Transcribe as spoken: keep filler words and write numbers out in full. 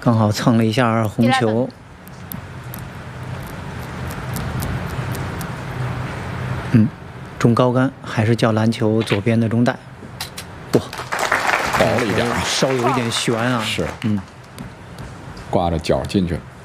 刚好蹭了一下红球。嗯，中高杆还是叫篮球左边的中带。哇， 薄了一点， 稍有一点悬啊。 是， 嗯， 挂着脚进去了。